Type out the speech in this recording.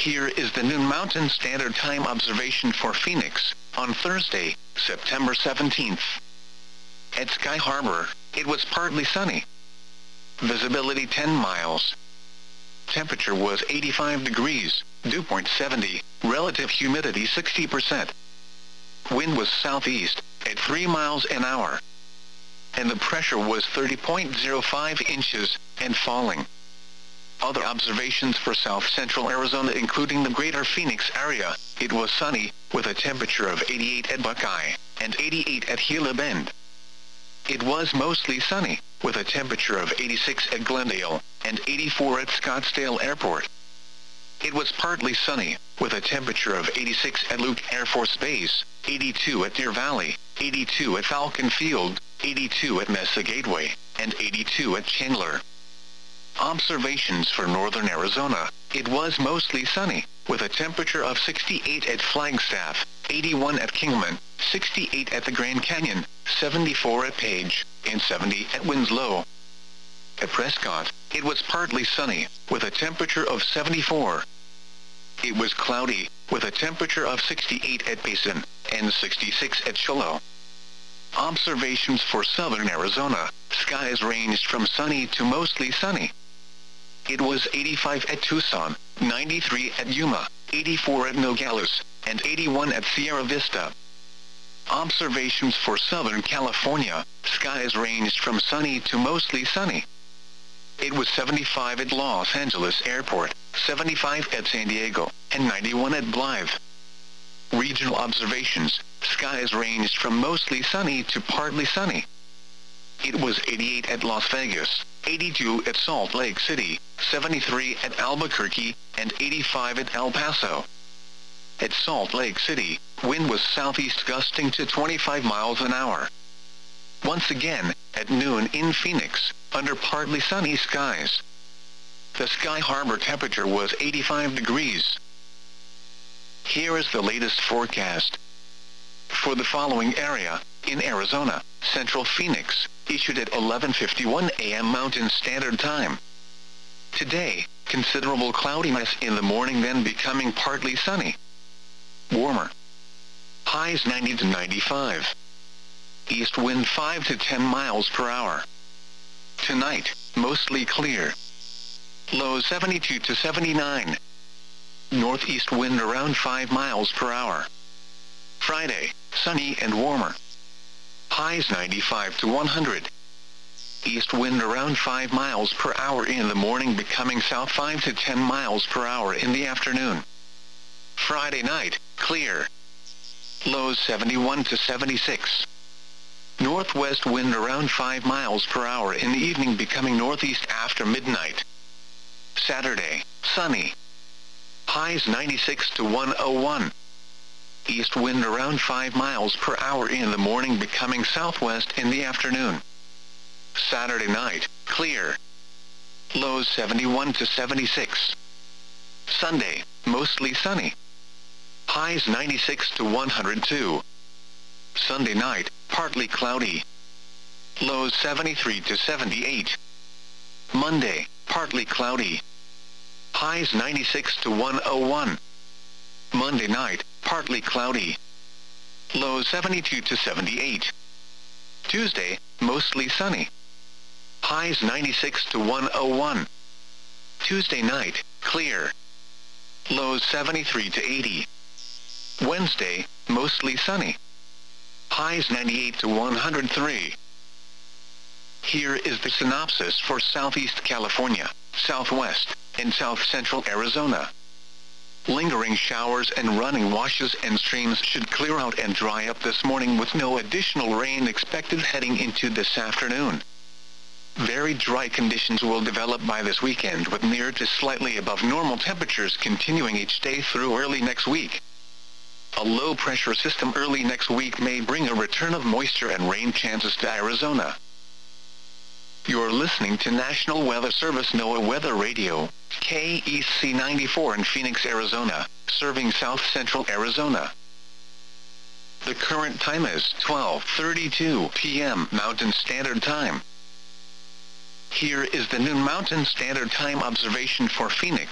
Here is the noon Mountain Standard Time observation for Phoenix, on Thursday, September 17th. At Sky Harbor, it was partly sunny. Visibility 10 miles. Temperature was 85 degrees, dew point 70, relative humidity 60%. Wind was southeast, at 3 miles an hour. And the pressure was 30.05 inches, and falling. Other observations for south-central Arizona including the greater Phoenix area, it was sunny, with a temperature of 88 at Buckeye, and 88 at Gila Bend. It was mostly sunny, with a temperature of 86 at Glendale, and 84 at Scottsdale Airport. It was partly sunny, with a temperature of 86 at Luke Air Force Base, 82 at Deer Valley, 82 at Falcon Field, 82 at Mesa Gateway, and 82 at Chandler. Observations for northern Arizona, it was mostly sunny, with a temperature of 68 at Flagstaff, 81 at Kingman, 68 at the Grand Canyon, 74 at Page, and 70 at Winslow. At Prescott, it was partly sunny, with a temperature of 74. It was cloudy, with a temperature of 68 at Payson, and 66 at Shiloh. Observations for southern Arizona, skies ranged from sunny to mostly sunny. It was 85 at Tucson, 93 at Yuma, 84 at Nogales, and 81 at Sierra Vista. Observations for Southern California, skies ranged from sunny to mostly sunny. It was 75 at Los Angeles Airport, 75 at San Diego, and 91 at Blythe. Regional observations, skies ranged from mostly sunny to partly sunny. It was 88 at Las Vegas, 82 at Salt Lake City, 73 at Albuquerque, and 85 at El Paso. At Salt Lake City, wind was southeast gusting to 25 miles an hour. Once again, at noon in Phoenix, under partly sunny skies. The Sky Harbor temperature was 85 degrees. Here is the latest forecast. For the following area, in Arizona, Central Phoenix, issued at 11:51 a.m. Mountain Standard Time. Today, considerable cloudiness in the morning, then becoming partly sunny. Warmer. Highs 90 to 95. East wind 5 to 10 miles per hour. Tonight, mostly clear. Low 72 to 79. Northeast wind around 5 miles per hour. Friday, sunny and warmer. Highs 95 to 100. East wind around 5 miles per hour in the morning, becoming south 5 to 10 miles per hour in the afternoon. Friday night, clear. Lows 71 to 76. Northwest wind around 5 miles per hour in the evening, becoming northeast after midnight. Saturday, sunny. Highs 96 to 101. East wind around 5 miles per hour in the morning, becoming southwest in the afternoon. Saturday night, clear. Lows 71 to 76. Sunday, mostly sunny. Highs 96 to 102. Sunday night, partly cloudy. Lows 73 to 78. Monday, partly cloudy. Highs 96 to 101. Monday night, partly cloudy. Lows 72 to 78. Tuesday, mostly sunny. Highs 96 to 101. Tuesday night, clear. Lows 73 to 80. Wednesday, mostly sunny. Highs 98 to 103. Here is the synopsis for Southeast California, Southwest, and South Central Arizona. Lingering showers and running washes and streams should clear out and dry up this morning, with no additional rain expected heading into this afternoon. Very dry conditions will develop by this weekend, with near to slightly above normal temperatures continuing each day through early next week. A low-pressure system early next week may bring a return of moisture and rain chances to Arizona. You're listening to National Weather Service NOAA Weather Radio, KEC 94 in Phoenix, Arizona, serving South Central Arizona. The current time is 12:32 p.m. Mountain Standard Time. Here is the noon Mountain Standard Time observation for Phoenix,